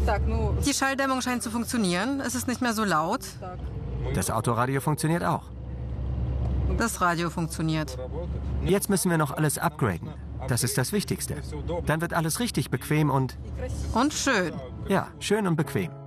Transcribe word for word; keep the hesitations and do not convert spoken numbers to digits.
Die Schalldämmung scheint zu funktionieren. Es ist nicht mehr so laut. Das Autoradio funktioniert auch. Das Radio funktioniert. Jetzt müssen wir noch alles upgraden. Das ist das Wichtigste. Dann wird alles richtig bequem und... Und schön. Ja, schön und bequem.